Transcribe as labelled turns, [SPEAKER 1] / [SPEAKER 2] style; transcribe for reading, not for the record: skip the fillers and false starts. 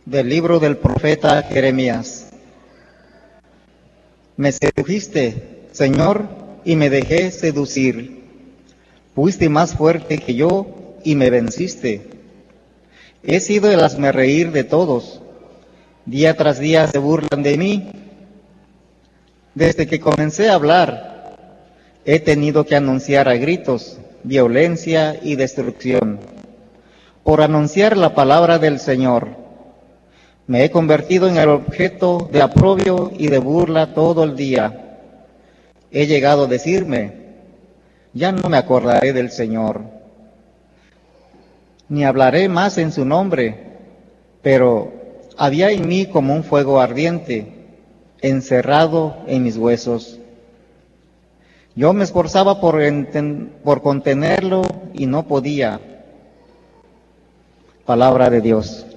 [SPEAKER 1] Del libro del profeta Jeremías. Me sedujiste, Señor, y me dejé seducir. Fuiste más fuerte que yo y me venciste. He sido el hazmerreír de todos. Día tras día se burlan de mí. Desde que comencé a hablar, he tenido que anunciar a gritos violencia y destrucción. Por anunciar la palabra del Señor, me he convertido en el objeto de aprobio y de burla todo el día. He llegado a decirme, ya no me acordaré del Señor, ni hablaré más en su nombre, pero había en mí como un fuego ardiente, encerrado en mis huesos. Yo me esforzaba por contenerlo y no podía. Palabra de Dios.